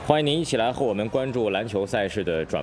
欢迎您一起来和我们关注篮球赛事的转。